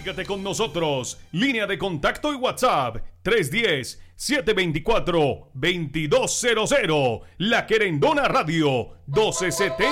Comunícate con nosotros. Línea de contacto y WhatsApp 310-724-2200. La Querendona Radio 1270.